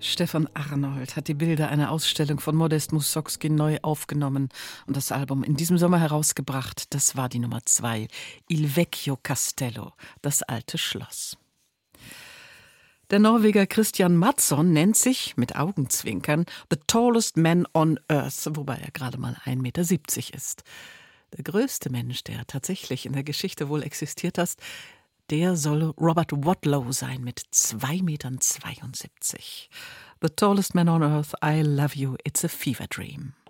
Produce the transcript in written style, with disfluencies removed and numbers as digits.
Stefan Arnold hat die Bilder einer Ausstellung von Modest Mussorgsky neu aufgenommen und das Album in diesem Sommer herausgebracht. Das war die Nummer 2, Il Vecchio Castello, das alte Schloss. Der Norweger Christian Madsson nennt sich, mit Augenzwinkern, The Tallest Man on Earth, wobei er gerade mal 1,70 Meter ist. Der größte Mensch, der tatsächlich in der Geschichte wohl existiert hat, der soll Robert Wadlow sein mit 2,72 Metern. The Tallest Man on Earth, I Love You, It's a Fever Dream.